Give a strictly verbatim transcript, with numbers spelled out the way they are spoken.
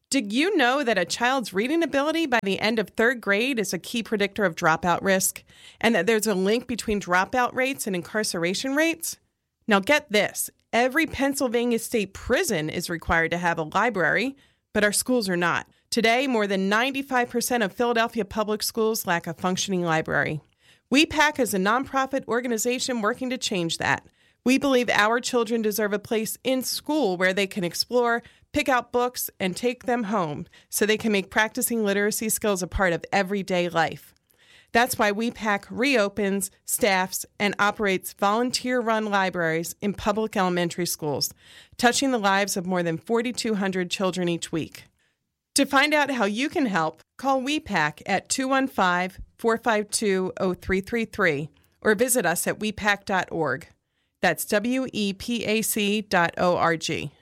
Did you know that a child's reading ability by the end of third grade is a key predictor of dropout risk, and that there's a link between dropout rates and incarceration rates? Now get this, every Pennsylvania state prison is required to have a library, but our schools are not. Today, more than ninety-five percent of Philadelphia public schools lack a functioning library. We PAC is a nonprofit organization working to change that. We believe our children deserve a place in school where they can explore, pick out books, and take them home so they can make practicing literacy skills a part of everyday life. That's why We PAC reopens, staffs, and operates volunteer-run libraries in public elementary schools, touching the lives of more than four thousand two hundred children each week. To find out how you can help, call We PAC at two one five, four five two, zero three three three or visit us at we pac dot org. That's W E P A C dot O R G.